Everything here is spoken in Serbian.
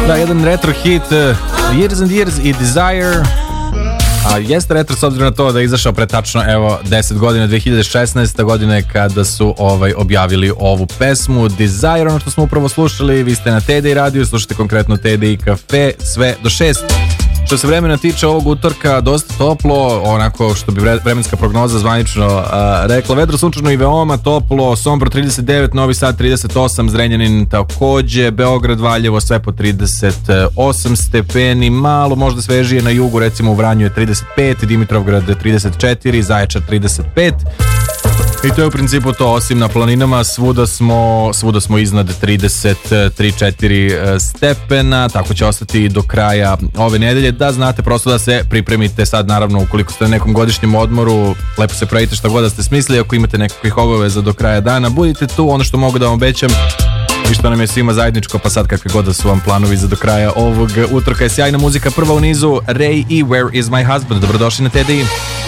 Da, jedan retro hit, Years and Years i Desire. A jeste retro s obzirom na to da je izašao pre tačno 10 godina, 2016. godine kada su objavili ovu pesmu Desire. Ono što smo upravo slušali, vi ste na TDI radiju, slušate konkretno TDI Cafe sve do 6. Što se vremena tiče ovog utorka, dosta toplo, onako što bi vremenska prognoza zvanično rekla, vedro, sunčano i veoma toplo, Sombor 39, Novi Sad 38, Zrenjanin takođe, Beograd, Valjevo sve po 38 stepeni, malo možda svežije na jugu, recimo u Vranju je 35, Dimitrovgrad 34, Zaječar 35. I to je u principu to, osim na planinama, svuda smo iznad 33-4 stepena, tako će ostati do kraja ove nedelje. Da znate, prosto da se pripremite sad, naravno, ukoliko ste na nekom godišnjem odmoru, lepo se pravite šta god da ste smislili, ako imate nekakvih obaveza do kraja dana, budite tu. Ono što mogu da vam obećam i što nam je svima zajedničko, pa sad kakve god da su vam planovi za do kraja ovog utorka, je sjajna muzika. Prva u nizu, Ray i Where is my husband. Dobrodošli na TDI.